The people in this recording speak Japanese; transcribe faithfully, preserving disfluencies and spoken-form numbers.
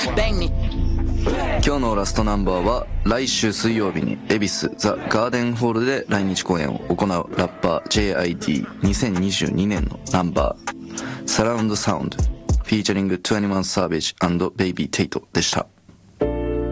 今日のラストナンバーは来週水曜日に恵比寿ザ・ガーデンホールで来日公演を行うラッパー ジェイアイディーにせんにじゅうにねんのナンバーサラウンドサウンドフィーチャリングにじゅういちサーベージ&ベイビーテイトでした。